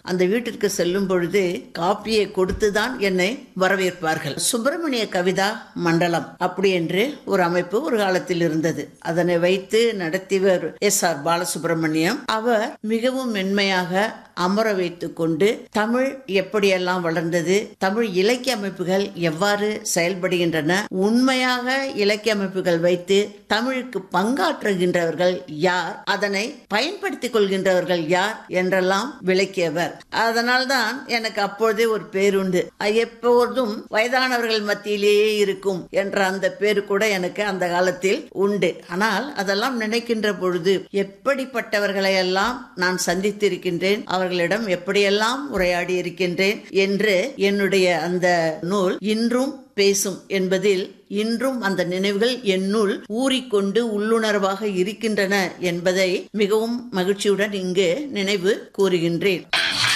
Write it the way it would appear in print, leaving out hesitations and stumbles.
அந்த வீட்டிற்கு செல்லும் பொழுது காப்பியை கொடுத்துதான் என்னை வரவேற்பார்கள். சுப்பிரமணிய கவிதா மண்டலம் அப்படி என்று ஒரு அமைப்பு ஒரு காலத்தில் இருந்தது. அதனை வைத்து நடத்தியவர் எஸ்.ஆர். பாலசுப்ரமணியம். அவர் மிகவும் மென்மையாக அமர வைத்துக் கொண்டு தமிழ் எப்படியெல்லாம் வளர்ந்தது, தமிழ் இலக்கிய அமைப்புகள் எவ்வாறு செயல்படுகின்றன, உண்மையாக இலக்கிய அமைப்புகள் வைத்து தமிழுக்கு பங்காற்றுகின்றவர்கள் யார், அதனை பயன்படுத்திக் கொள்கின்றவர்கள் யார் என்றெல்லாம் விளக்கியவர். அதனால்தான் எனக்கு அப்பொழுதே ஒரு பேருண்டு, எப்போதும் வயதானவர்கள் மத்தியிலேயே இருக்கும் என்ற அந்த பேரு கூட எனக்கு அந்த காலத்தில் உண்டு. ஆனால் அதெல்லாம் நினைக்கின்ற பொழுது எப்படிப்பட்டவர்களை எல்லாம் நான் சந்தித்திருக்கின்றேன், அவர்களிடம் எப்படியெல்லாம் உரையாடி இருக்கின்றேன் என்று என்னுடைய அந்த நூல் இன்றும் பேசும் என்பதில் இன்றும் அந்த நினைவுகள் என்னுள் ஊறிக்கொண்டு உள்ளுணர்வாக இருக்கின்றன என்பதை மிகவும் மகிழ்ச்சியுடன் இங்கு நினைவு கூறுகின்றேன்.